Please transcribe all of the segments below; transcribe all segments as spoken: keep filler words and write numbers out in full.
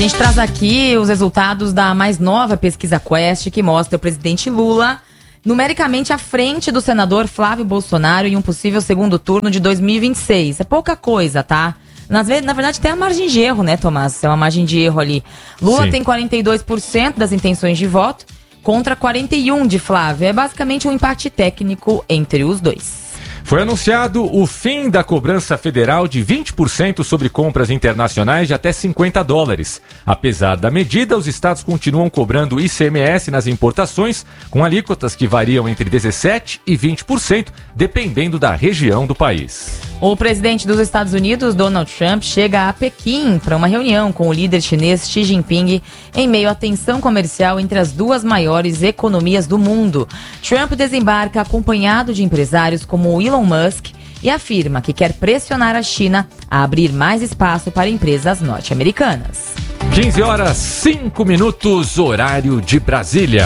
gente traz aqui os resultados da mais nova pesquisa Quest, que mostra o presidente Lula numericamente à frente do senador Flávio Bolsonaro em um possível segundo turno de dois mil e vinte e seis. É pouca coisa, tá? Na, na verdade, tem a margem de erro, né, Tomás? Tem uma margem de erro ali. Lula Sim. tem quarenta e dois por cento das intenções de voto contra quarenta e um por cento de Flávio. É basicamente um empate técnico entre os dois. Foi anunciado o fim da cobrança federal de vinte por cento sobre compras internacionais de até cinquenta dólares. Apesar da medida, os estados continuam cobrando I C M S nas importações, com alíquotas que variam entre dezessete por cento e vinte por cento, dependendo da região do país. O presidente dos Estados Unidos, Donald Trump, chega a Pequim para uma reunião com o líder chinês Xi Jinping em meio à tensão comercial entre as duas maiores economias do mundo. Trump desembarca acompanhado de empresários como o Elon Musk e afirma que quer pressionar a China a abrir mais espaço para empresas norte-americanas. quinze horas, cinco minutos, horário de Brasília.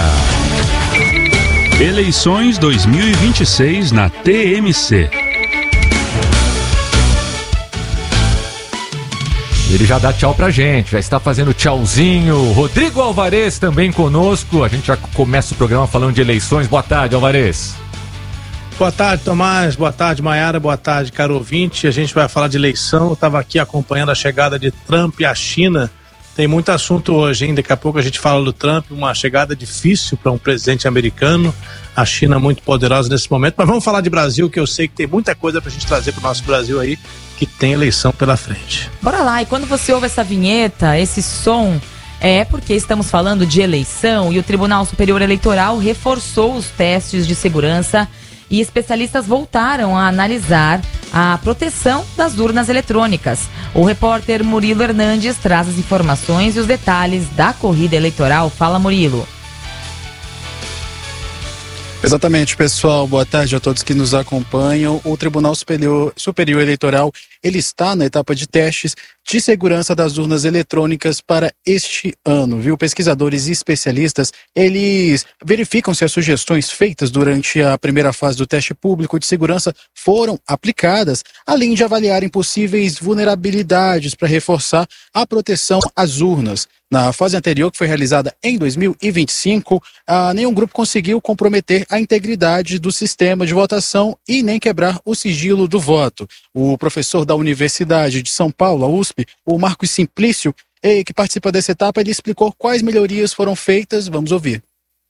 Eleições dois mil e vinte e seis na T M C. Ele já dá tchau pra gente, já está fazendo tchauzinho. Rodrigo Alvarez também conosco. A gente já começa o programa falando de eleições. Boa tarde, Alvarez. Boa tarde, Tomás. Boa tarde, Maiara. Boa tarde, caro ouvinte. A gente vai falar de eleição. Eu estava aqui acompanhando a chegada de Trump à China. Tem muito assunto hoje, hein? Daqui a pouco a gente fala do Trump, uma chegada difícil para um presidente americano. A China muito poderosa nesse momento. Mas vamos falar de Brasil, que eu sei que tem muita coisa para a gente trazer para o nosso Brasil aí, que tem eleição pela frente. Bora lá. E quando você ouve essa vinheta, esse som, é porque estamos falando de eleição e o Tribunal Superior Eleitoral reforçou os testes de segurança e especialistas voltaram a analisar a proteção das urnas eletrônicas. O repórter Murilo Hernandes traz as informações e os detalhes da corrida eleitoral. Fala, Murilo. Exatamente, pessoal. Boa tarde a todos que nos acompanham. O Tribunal Superior, Superior Eleitoral, ele está na etapa de testes de segurança das urnas eletrônicas para este ano, viu? Pesquisadores e especialistas, eles verificam se as sugestões feitas durante a primeira fase do teste público de segurança foram aplicadas, além de avaliarem possíveis vulnerabilidades para reforçar a proteção às urnas. Na fase anterior, que foi realizada em dois mil e vinte e cinco, ah, nenhum grupo conseguiu comprometer a integridade do sistema de votação e nem quebrar o sigilo do voto. O professor da Universidade de São Paulo, a U S P, o Marcos Simplício, que participa dessa etapa, ele explicou quais melhorias foram feitas. Vamos ouvir.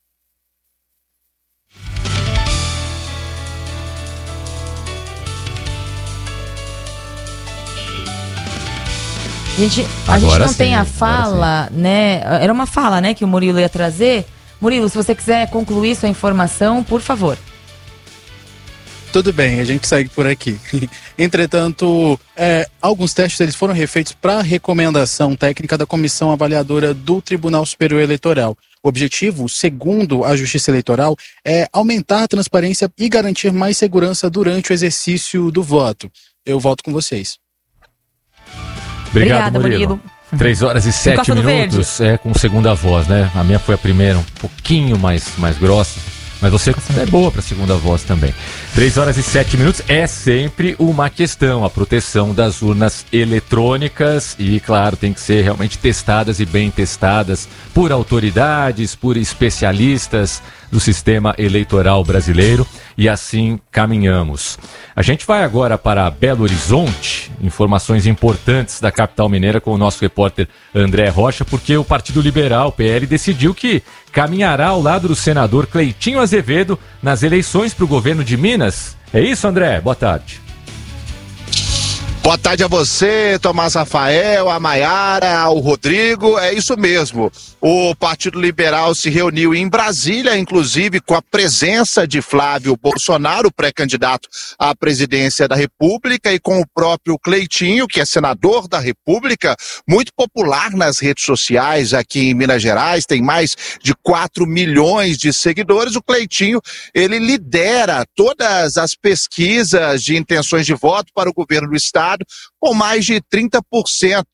A gente, a gente não sim, tem a fala, né? Era uma fala, né, que o Murilo ia trazer. Murilo, se você quiser concluir sua informação, por favor. Tudo bem, a gente segue por aqui. Entretanto, é, alguns testes eles foram refeitos para recomendação técnica da Comissão Avaliadora do Tribunal Superior Eleitoral. O objetivo, segundo a Justiça Eleitoral, é aumentar a transparência e garantir mais segurança durante o exercício do voto. Eu volto com vocês. Obrigado, Obrigada, Murilo. três horas e sete minutos, é com segunda voz, né? A minha foi a primeira, um pouquinho mais, mais grossa, mas você é boa para segunda voz também. três horas e sete minutos é sempre uma questão, a proteção das urnas eletrônicas e, claro, tem que ser realmente testadas e bem testadas por autoridades, por especialistas do sistema eleitoral brasileiro e assim caminhamos. A gente vai agora para Belo Horizonte, informações importantes da capital mineira com o nosso repórter André Rocha, porque o Partido Liberal, P L, decidiu que caminhará ao lado do senador Cleitinho Azevedo nas eleições para o governo de Minas. É isso, André? Boa tarde. Boa tarde a você, Tomás Rafael, a Maiara, ao Rodrigo, é isso mesmo. O Partido Liberal se reuniu em Brasília, inclusive com a presença de Flávio Bolsonaro, pré-candidato à presidência da República, e com o próprio Cleitinho, que é senador da República, muito popular nas redes sociais aqui em Minas Gerais, tem mais de quatro milhões de seguidores. O Cleitinho, ele lidera todas as pesquisas de intenções de voto para o governo do estado, com mais de trinta por cento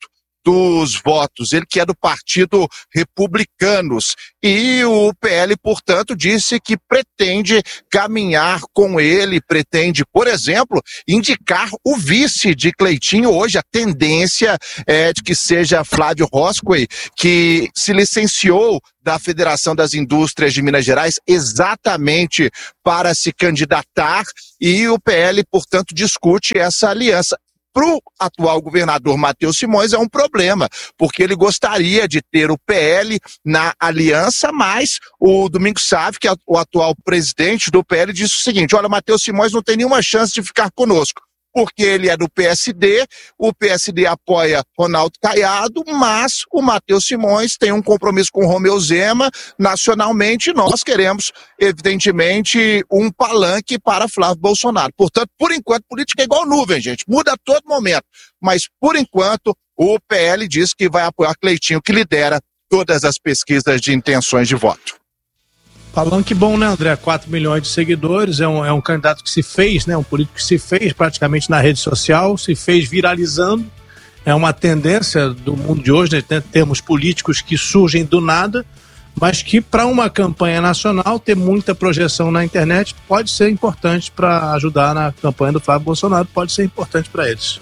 dos votos, ele que é do Partido Republicanos. E o P L, portanto, disse que pretende caminhar com ele, pretende, por exemplo, indicar o vice de Cleitinho. Hoje a tendência é de que seja Flávio Roscoe, que se licenciou da Federação das Indústrias de Minas Gerais exatamente para se candidatar, e o P L, portanto, discute essa aliança. Para o atual governador Matheus Simões é um problema, porque ele gostaria de ter o P L na aliança, mas o Domingos Savio, que é o atual presidente do P L, disse o seguinte: olha, Matheus Simões não tem nenhuma chance de ficar conosco, porque ele é do P S D, o P S D apoia Ronaldo Caiado, mas o Matheus Simões tem um compromisso com o Romeu Zema nacionalmente, e nós queremos, evidentemente, um palanque para Flávio Bolsonaro. Portanto, por enquanto, política é igual nuvem, gente, muda a todo momento, mas por enquanto o P L diz que vai apoiar Cleitinho, que lidera todas as pesquisas de intenções de voto. Falando que bom, né, André? quatro milhões de seguidores, é um, é um candidato que se fez, né? Um político que se fez praticamente na rede social, se fez viralizando. É uma tendência do mundo de hoje, né? Temos políticos que surgem do nada, mas que para uma campanha nacional, ter muita projeção na internet pode ser importante para ajudar na campanha do Flávio Bolsonaro, pode ser importante para eles.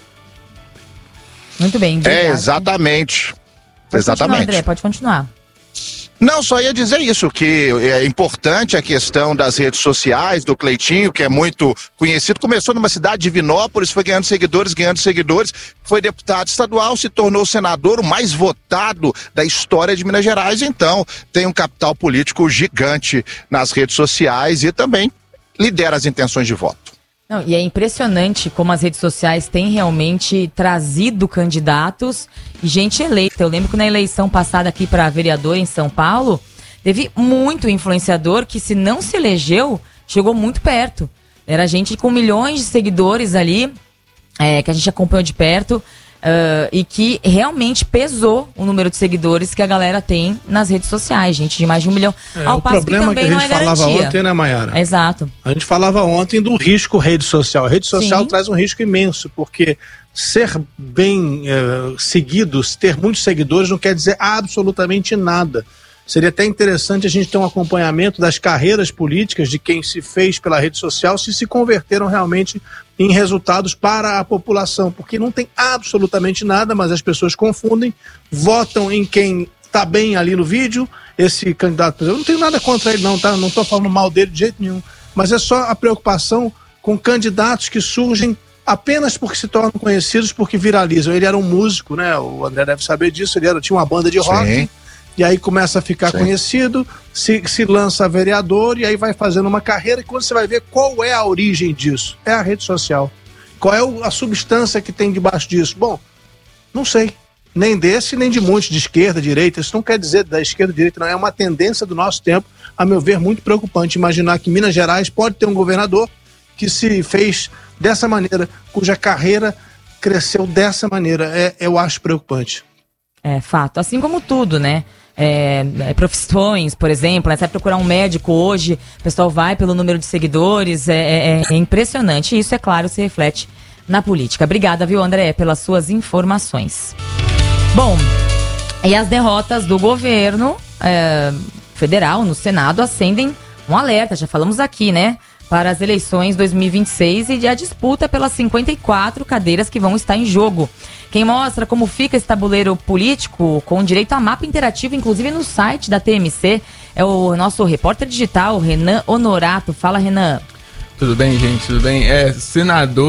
Muito bem. Obrigado. É, exatamente. Pode exatamente. Continuar, André, pode continuar. Não, só ia dizer isso, que é importante a questão das redes sociais, do Cleitinho, que é muito conhecido. Começou numa cidade de Divinópolis, foi ganhando seguidores, ganhando seguidores, foi deputado estadual, se tornou senador, o mais votado da história de Minas Gerais. Então, tem um capital político gigante nas redes sociais e também lidera as intenções de voto. Não, e é impressionante como as redes sociais têm realmente trazido candidatos e gente eleita. Eu lembro que na eleição passada aqui para vereador em São Paulo, teve muito influenciador que, se não se elegeu, chegou muito perto. Era gente com milhões de seguidores ali, é, que a gente acompanhou de perto, uh, e que realmente pesou o número de seguidores que a galera tem nas redes sociais, gente de mais de um milhão. É, Ao o passo problema que também que a não gente é falava garantia. ontem, né, Mayara? Exato. A gente falava ontem do risco rede social. A rede social Sim. traz um risco imenso, porque ser bem é, seguido, ter muitos seguidores, não quer dizer absolutamente nada. Seria até interessante a gente ter um acompanhamento das carreiras políticas de quem se fez pela rede social, se se converteram realmente em resultados para a população, porque não tem absolutamente nada, mas as pessoas confundem, votam em quem está bem ali no vídeo. Esse candidato, eu não tenho nada contra ele não, tá? Não estou falando mal dele de jeito nenhum, mas é só a preocupação com candidatos que surgem apenas porque se tornam conhecidos, porque viralizam. Ele era um músico, né? O André deve saber disso, ele era, tinha uma banda de rock. Sim. E aí começa a ficar Sim. conhecido, se, se lança vereador e aí vai fazendo uma carreira, e quando você vai ver qual é a origem disso, é a rede social. Qual é o, a substância que tem debaixo disso? Bom, não sei. Nem desse, nem de muitos, de esquerda, direita. Isso não quer dizer da esquerda, direita, não. É uma tendência do nosso tempo, a meu ver, muito preocupante. Imaginar que Minas Gerais pode ter um governador que se fez dessa maneira, cuja carreira cresceu dessa maneira. É, eu acho preocupante. É fato. Assim como tudo, né? É, é, profissões, por exemplo, né? Você vai procurar um médico hoje, o pessoal vai pelo número de seguidores, é, é, é impressionante. E isso, é claro, se reflete na política. Obrigada, viu, André, pelas suas informações. Bom, e as derrotas do governo é, federal no Senado acendem um alerta, já falamos aqui, né? Para as eleições dois mil e vinte e seis e a disputa pelas cinquenta e quatro cadeiras que vão estar em jogo. Quem mostra como fica esse tabuleiro político, com direito a mapa interativo, inclusive no site da T M C, é o nosso repórter digital, Renan Honorato. Fala, Renan. Tudo bem, gente? Tudo bem? É, senador